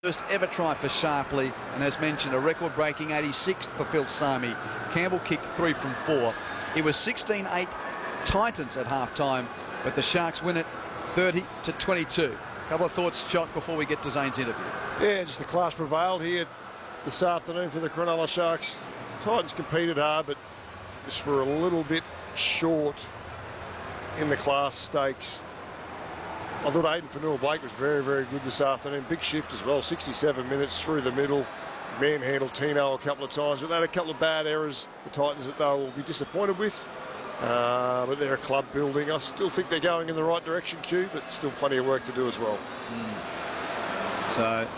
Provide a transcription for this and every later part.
First ever try for Sharpley, and as mentioned, a record-breaking 86th for Phil Sami. Campbell kicked 3 from 4. It was 16-8 Titans at half-time, but the Sharks win it 30-22. Couple of thoughts, Chock, before we get to Zane's interview. Yeah, just the class prevailed here this afternoon for the Cronulla Sharks. Titans competed hard, but just were a little bit short in the class stakes. I thought Aiden Fanua-Blake was very, very good this afternoon. Big shift as well, 67 minutes through the middle. Manhandled Tino a couple of times, but they had a couple of bad errors, the Titans, that they will be disappointed with. But they're a club building. I still think they're going in the right direction, Q, but still plenty of work to do as well. So,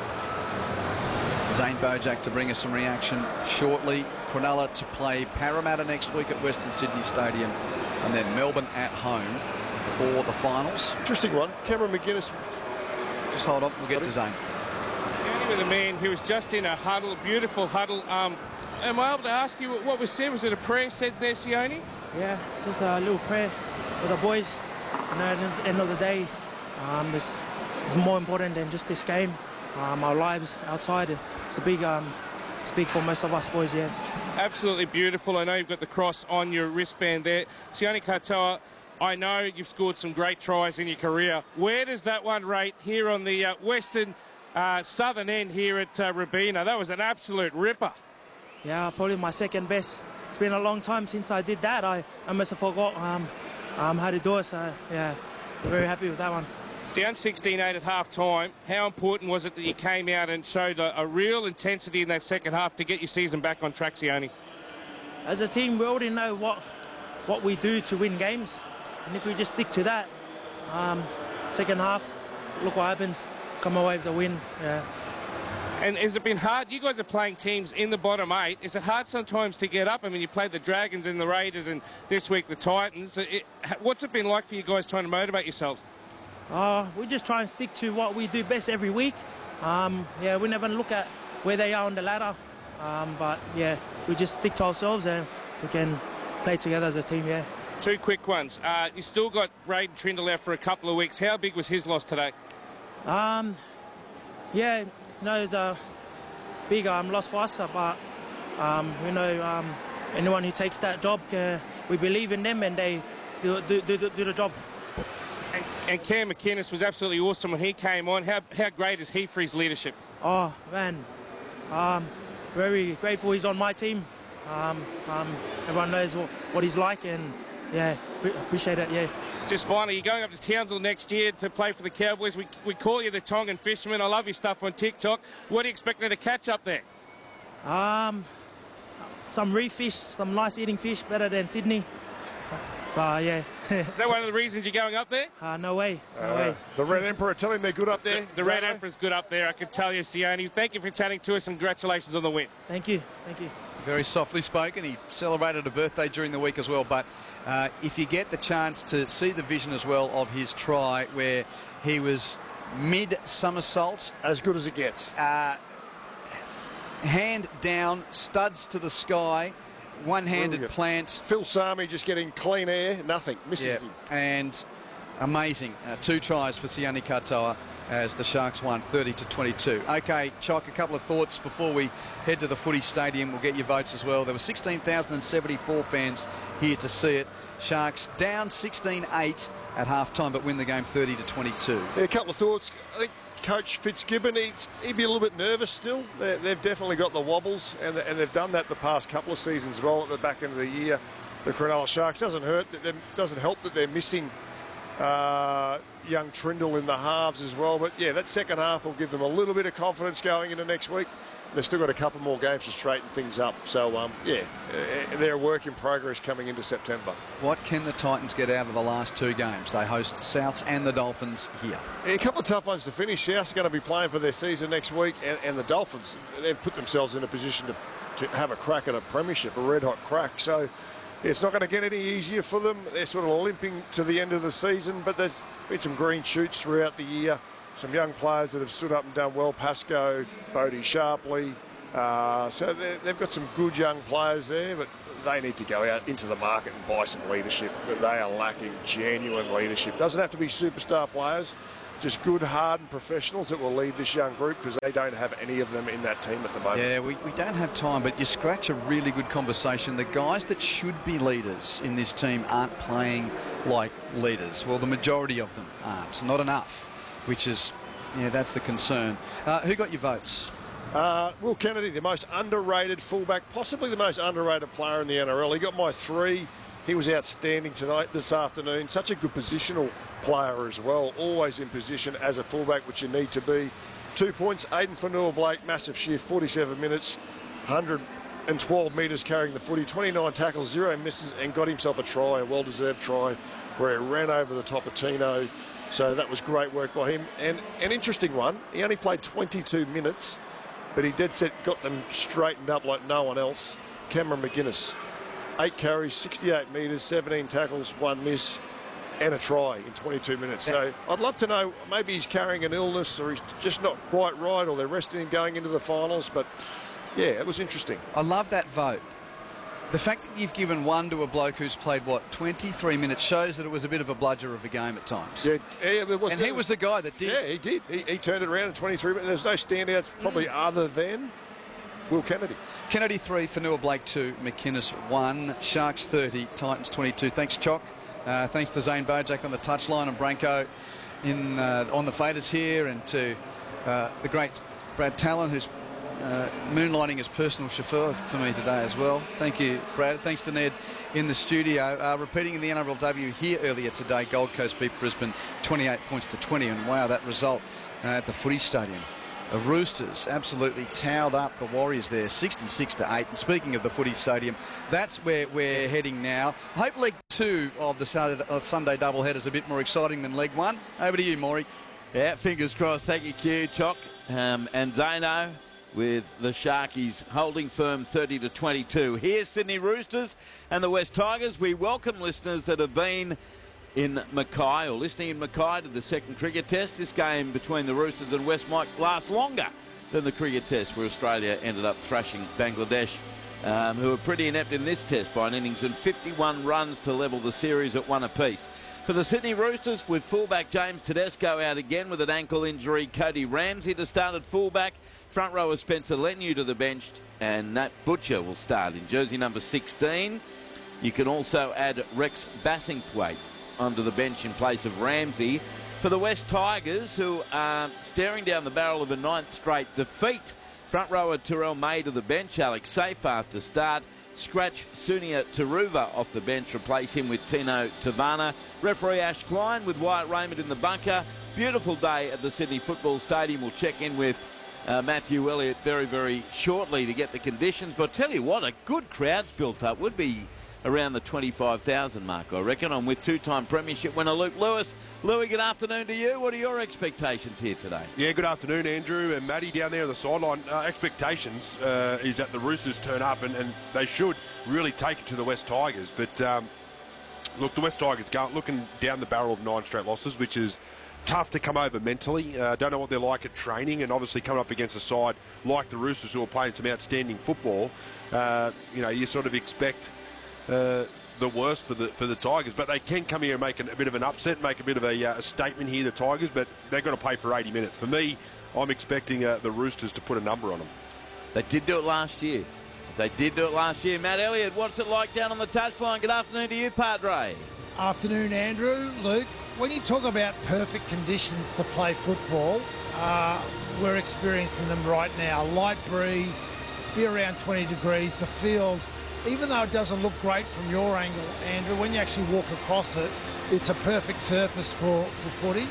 Zane Bojak to bring us some reaction shortly. Cronulla to play Parramatta next week at Western Sydney Stadium, and then Melbourne at home for the finals. Interesting one. Cameron McGuinness. Just hold on, we'll get to Zane. With a man who was just in a huddle, beautiful huddle. Am I able to ask you what was said? Was it a prayer said there, Sione? Yeah, just a little prayer for the boys. And at the end of the day, it's more important than just this game. Our lives outside, it's big for most of us boys, yeah. Absolutely beautiful. I know you've got the cross on your wristband there. Sione Katoa, I know you've scored some great tries in your career. Where does that one rate here on the western southern end here at Robina? That was an absolute ripper. Yeah, probably my second best. It's been a long time since I did that. I must have forgot how to do it, so yeah, very happy with that one. Down 16-8 at half-time. How important was it that you came out and showed a real intensity in that second half to get your season back on track, Sione? As a team, we already know what we do to win games. And if we just stick to that, second half, look what happens. Come away with the win. Yeah. And has it been hard? You guys are playing teams in the bottom 8. Is it hard sometimes to get up? I mean, you played the Dragons and the Raiders, and this week the Titans. What's it been like for you guys trying to motivate yourselves? We just try and stick to what we do best every week. Yeah, we never look at where they are on the ladder. But yeah, we just stick to ourselves and we can play together as a team. Yeah. Two quick ones. You still got Braden Trindle out for a couple of weeks. How big was his loss today? Yeah, no, it's a big loss for us, but you know, anyone who takes that job, we believe in them and they do the job. And Cam McInnes was absolutely awesome when he came on. How great is he for his leadership? Oh man, very grateful he's on my team. Everyone knows what he's like, and yeah, appreciate it. Yeah. Just finally, you're going up to Townsville next year to play for the Cowboys. We call you the Tongan Fisherman. I love your stuff on TikTok. What are you expecting to catch up there? Some reef fish, some nice eating fish, better than Sydney. Yeah. Is that one of the reasons you're going up there? No way. No way. The Red Emperor, tell him they're good up there. The Red Emperor's good up there, I can tell you, Sione. Thank you for chatting to us and congratulations on the win. Thank you. Thank you. Very softly spoken. He celebrated a birthday during the week as well, but if you get the chance to see the vision as well of his try where he was mid-somersault. As good as it gets. Hand down, studs to the sky, one-handed plant. Phil Sami just getting clean air, nothing, misses him. And amazing. 2 tries for Sione Katoa as the Sharks won 30-22. Okay, Chock, a couple of thoughts before we head to the footy stadium. We'll get your votes as well. There were 16,074 fans here to see it. Sharks down 16-8 at half-time, but win the game 30-22. Yeah, a couple of thoughts. I think Coach Fitzgibbon, he'd be a little bit nervous still. They've definitely got the wobbles, and they've done that the past couple of seasons as well at the back end of the year. The Cronulla Sharks doesn't help that they're missing young Trindle in the halves as well. But yeah, that second half will give them a little bit of confidence going into next week. They've still got a couple more games to straighten things up. So, yeah, they're a work in progress coming into September. What can the Titans get out of the last 2 games? They host the Souths and the Dolphins here. Yeah, a couple of tough ones to finish. Souths are going to be playing for their season next week, and the Dolphins, they've put themselves in a position to have a crack at a premiership, a red-hot crack. So it's not going to get any easier for them. They're sort of limping to the end of the season, but there's been some green shoots throughout the year. Some young players that have stood up and done well. Pascoe, Bodie Sharpley. So they've got some good young players there, but they need to go out into the market and buy some leadership. But they are lacking genuine leadership. Doesn't have to be superstar players. just good, hardened professionals that will lead this young group, because they don't have any of them in that team at the moment. Yeah, we don't have time, but you scratch a really good conversation. The guys that should be leaders in this team aren't playing like leaders. Well, the majority of them aren't. Not enough, which is, yeah, that's the concern. Who got your votes? Will Kennedy, the most underrated fullback, possibly the most underrated player in the NRL. He got my 3. He was outstanding this afternoon. Such a good positional player as well. Always in position as a fullback, which you need to be. 2 points. Aiden Fonua-Blake, massive shift, 47 minutes, 112 metres carrying the footy, 29 tackles, 0 misses, and got himself a try, a well-deserved try, where he ran over the top of Tino. So that was great work by him. And an interesting one, he only played 22 minutes, but he dead set got them straightened up like no one else. Cameron McGuinness, 8 carries, 68 metres, 17 tackles, 1 miss, and a try in 22 minutes. So I'd love to know, maybe he's carrying an illness, or he's just not quite right, or they're resting him going into the finals. But yeah, it was interesting. I love that vote. The fact that you've given 1 to a bloke who's played, what, 23 minutes shows that it was a bit of a bludger of a game at times. Yeah, it was, and he was the guy that did. Yeah, he did. He turned it around in 23 minutes. There's no standouts probably other than Will Kennedy. Kennedy 3, Fonua-Blake 2, McInnes 1, Sharks 30, Titans 22. Thanks, Chock. Thanks to Zane Bojak on the touchline, and Branko on the faders here, and to the great Brad Talon, who's moonlighting as personal chauffeur for me today as well. Thank you, Brad. Thanks to Ned in the studio. Repeating in the NRLW here earlier today, Gold Coast beat Brisbane 28 points to 20, and wow, that result at the footy stadium. The Roosters absolutely towed up the Warriors there, 66 to 8. And speaking of the footy stadium, that's where we're heading now. I hope Leg 2 of the Sunday doubleheader is a bit more exciting than Leg 1. Over to you, Maury. Yeah, fingers crossed. Thank you, Q, Chock, and Zano, with the Sharkies holding firm 30 to 22. Here's Sydney Roosters and the West Tigers. We welcome listeners that have been in Mackay, or listening in Mackay, to the second cricket test. This game between the Roosters and West might last longer than the cricket test, where Australia ended up thrashing Bangladesh, who were pretty inept in this test by an innings and 51 runs to level the series at 1 apiece. For the Sydney Roosters, with fullback James Tedesco out again with an ankle injury, Cody Ramsey to start at fullback, front rower Spencer Leniu to the bench, and Nat Butcher will start in jersey number 16. You can also add Rex Bassingthwaite onto the bench in place of Ramsey. For the West Tigers, who are staring down the barrel of a 9th straight defeat, front rower Terrell May to the bench, Alex Seyfarth to start, scratch Sunia Taruva off the bench, replace him with Tino Tavana. Referee Ash Klein with Wyatt Raymond in the bunker. Beautiful day at the Sydney Football Stadium. We'll check in with Matthew Elliott very, very shortly to get the conditions. But I'll tell you what, a good crowd's built up. Would be around the 25,000 mark, I reckon. I'm with two-time premiership winner Luke Lewis. Louis, good afternoon to you. What are your expectations here today? Yeah, good afternoon, Andrew and Matty down there on the sideline. Expectations is that the Roosters turn up and they should really take it to the West Tigers. But look, the West Tigers looking down the barrel of 9 straight losses, which is tough to come over mentally. Don't know what they're like at training, and obviously coming up against a side like the Roosters who are playing some outstanding football. You sort of expect the worst for the Tigers, but they can come here and make a bit of an upset, make a bit of a statement here, the Tigers, but they're going to play for 80 minutes. For me, I'm expecting the Roosters to put a number on them. They did do it last year. Matt Elliott, what's it like down on the touchline? Good afternoon to you, Padre. Afternoon, Andrew. Luke, when you talk about perfect conditions to play football, we're experiencing them right now. Light breeze, be around 20 degrees, the field, even though it doesn't look great from your angle, Andrew, when you actually walk across it, it's a perfect surface for footy.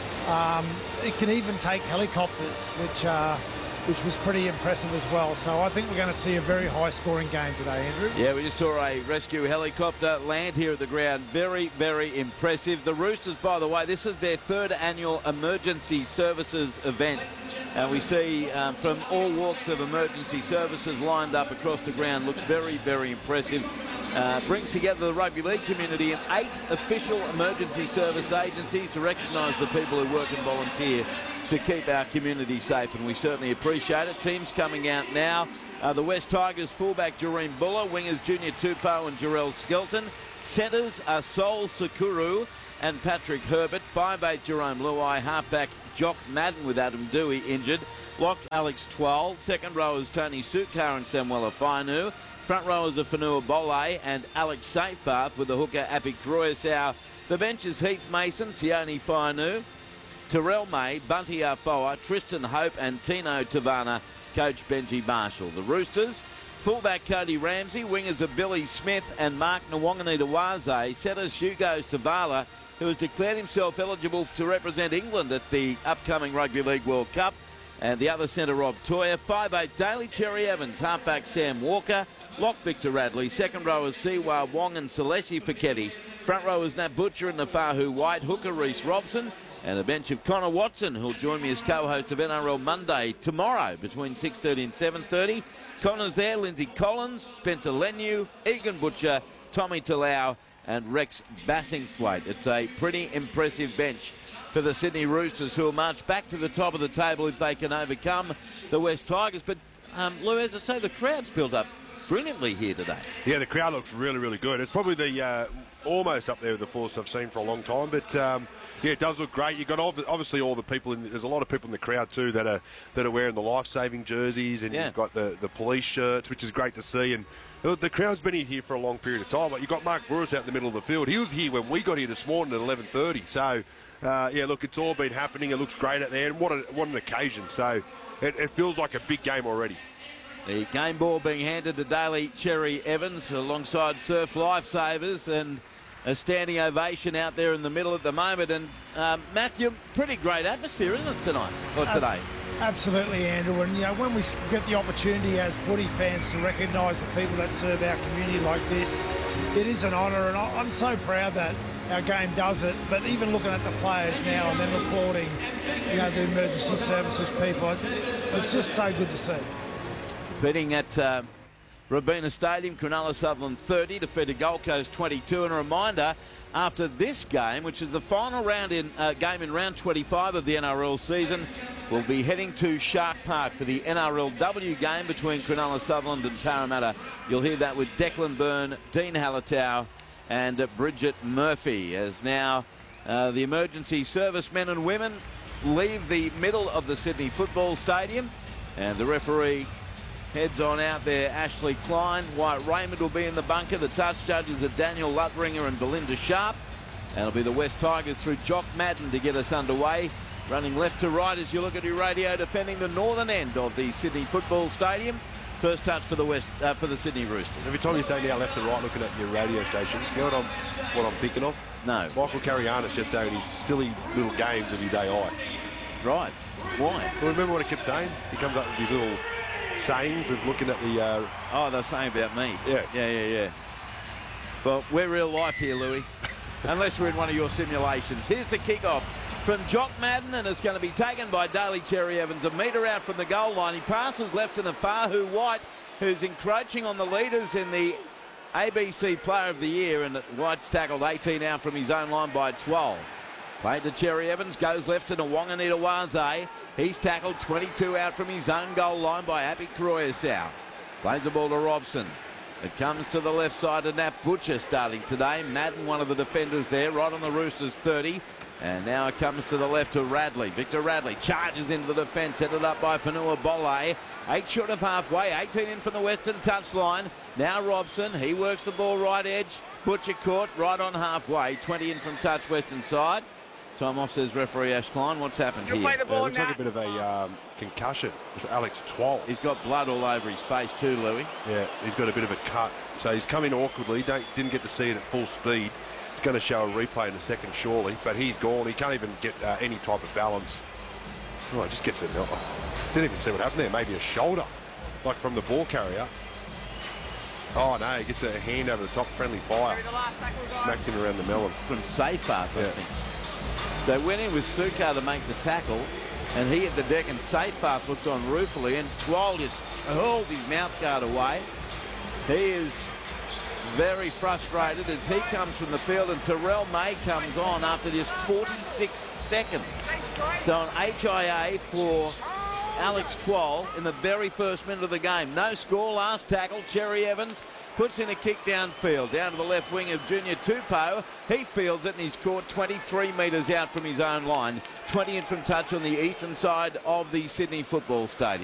It can even take helicopters, which was pretty impressive as well. So I think we're going to see a very high-scoring game today, Andrew. Yeah, we just saw a rescue helicopter land here at the ground. Very, very impressive. The Roosters, by the way, this is their 3rd annual emergency services event. And we see from all walks of emergency services lined up across the ground. Looks very, very impressive. Brings together the rugby league community and 8 official emergency service agencies to recognise the people who work and volunteer to keep our community safe, and we certainly appreciate it. Teams coming out now. The West Tigers fullback Jareen Buller, wingers Junior Tupou and Jarrell Skelton. Centres are Sol Sakuru, and Patrick Herbert. 5'8", Jerome Luai. Halfback, Jock Madden with Adam Dewey injured. Lock, Alex Twal. Second rowers, Tony Sukar and Samuela Fainu. Front rowers are Fanua Bole and Alex Seyfarth with the hooker, Api Kroesau. The bench is Heath Mason, Sione Fainu, Terrell May, Bunty Afoa, Tristan Hope and Tino Tavana, coach Benji Marshall. The Roosters, fullback Cody Ramsey, wingers are Billy Smith and Mark Nwanganita-Waze, setters Hugo Stavala, who has declared himself eligible to represent England at the upcoming Rugby League World Cup, and the other centre Rob Toya. 5'8", Daly Cherry Evans, halfback Sam Walker, lock Victor Radley, second rowers Siwa Wong and Celeste Fiketti, front rowers Nat Butcher and Nafahu White, hooker Reece Robson, and a bench of Connor Watson, who'll join me as co-host of NRL Monday tomorrow between 6:30 and 7:30. Connor's there, Lindsay Collins, Spencer Lenu, Egan Butcher, Tommy Talau and Rex Bassingthwaite. It's a pretty impressive bench for the Sydney Roosters, who will march back to the top of the table if they can overcome the West Tigers. But, Lou, as I say, the crowd's built up brilliantly here today. Yeah, the crowd looks really, really good. It's probably the almost up there with the fullest I've seen for a long time. But yeah, it does look great. You've got obviously all the people there's a lot of people in the crowd too that are wearing the life-saving jerseys, and you've got the police shirts, which is great to see. And the crowd's been here for a long period of time. Like, you've got Mark Brewers out in the middle of the field. He was here when we got here this morning at 11:30. So yeah, look, it's all been happening. It looks great out there, and what an occasion. So it feels like a big game already. The game ball being handed to Daly Cherry Evans alongside Surf Lifesavers, and a standing ovation out there in the middle at the moment. And Matthew, pretty great atmosphere, isn't it, tonight or today? Absolutely, Andrew. And, you know, when we get the opportunity as footy fans to recognise the people that serve our community like this, it is an honour, and I'm so proud that our game does it. But even looking at the players now and then applauding, you know, the emergency services people, it's just so good to see. Betting at Robina Stadium, Cronulla Sutherland 30, defeated Gold Coast 22. And a reminder, after this game, which is the final game in round 25 of the NRL season, we'll be heading to Shark Park for the NRLW game between Cronulla Sutherland and Parramatta. You'll hear that with Declan Byrne, Dean Hallertau and Bridget Murphy, as now the emergency servicemen and women leave the middle of the Sydney Football Stadium, and the referee heads on out there, Ashley Klein. White Raymond will be in the bunker. The touch judges are Daniel Lutringer and Belinda Sharp. And it'll be the West Tigers through Jock Madden to get us underway. Running left to right as you look at your radio, defending the northern end of the Sydney Football Stadium. First touch for the Sydney Roosters. Every time you say now left to right, looking at your radio station, you know what I'm thinking of? No. Michael Carianis just doing his silly little games of his AI. Right. Why? Well, remember what he kept saying? He comes up with these little sayings of looking at the... Oh, they're saying about me. Yeah. Yeah. Well, we're real life here, Louis. Unless we're in one of your simulations. Here's the kickoff from Jock Madden, and it's going to be taken by Daly Cherry Evans. A metre out from the goal line. He passes left to Nafahu White, who's encroaching on the leaders in the ABC Player of the Year, and White's tackled 18 out from his own line by 12. Played to Cherry Evans, goes left to Nwanganita-Waze. He's tackled 22 out from his own goal line by Api Kroesau. Plays the ball to Robson. It comes to the left side of Nat Butcher starting today. Madden, one of the defenders there, right on the Roosters 30. And now it comes to the left to Radley. Victor Radley charges into the defence, headed up by Fanua Bole. 8 short of halfway, 18 in from the western touchline. Now Robson, he works the ball right edge. Butcher caught right on halfway, 20 in from touch western side. Time off, says referee Ash Klein. What's happened here? It looks like a bit of a concussion with Alex Twal. He's got blood all over his face too, Louis. Yeah, he's got a bit of a cut. So he's come in awkwardly. Didn't get to see it at full speed. It's going to show a replay in a second, surely. But he's gone. He can't even get any type of balance. Oh, he just gets it. Didn't even see what happened there. Maybe a shoulder, like from the ball carrier. Oh, no, he gets a hand over the top. Friendly fire. Smacks him around the melon. From Seyfarth, I think. They went in with Sukar to make the tackle, and he hit the deck, and Seyfarth looked on ruefully, and Twal just hurled his mouth guard away. He is very frustrated as he comes from the field, and Terrell May comes on after just 46 seconds. So an HIA for Alex Twal in the very first minute of the game. No score, last tackle. Cherry Evans puts in a kick downfield, down to the left wing of Junior Tupou. He fields it and he's caught 23 metres out from his own line. 20 in from touch on the eastern side of the Sydney Football Stadium.